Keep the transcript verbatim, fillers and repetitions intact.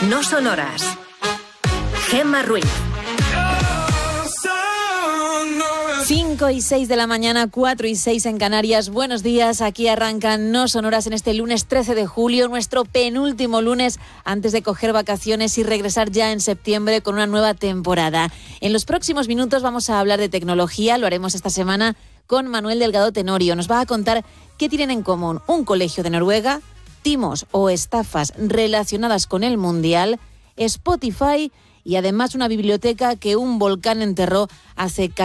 No Sonoras. Gemma Ruiz. cinco y seis de la mañana, cuatro y seis en Canarias. Buenos días, aquí arrancan No Sonoras en este lunes trece de julio, nuestro penúltimo lunes antes de coger vacaciones y regresar ya en septiembre con una nueva temporada. En los próximos minutos vamos a hablar de tecnología, lo haremos esta semana con Manuel Delgado Tenorio. Nos va a contar qué tienen en común un colegio de Noruega, timos o estafas relacionadas con el Mundial, Spotify y además una biblioteca que un volcán enterró hace casi